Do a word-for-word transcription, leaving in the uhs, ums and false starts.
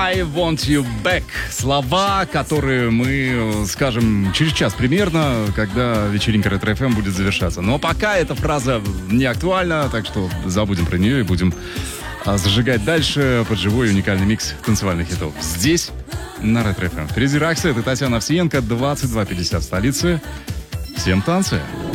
I want you back. Слова, которые мы скажем через час примерно, когда вечеринка Ретро-эф эм будет завершаться. Но пока эта фраза не актуальна, так что забудем про нее и будем зажигать дальше под живой уникальный микс танцевальных хитов. Здесь, на Ретро-эф эм. Впереди Роксет и Татьяна Овсиенко, двадцать два пятьдесят в столице. Всем танцы!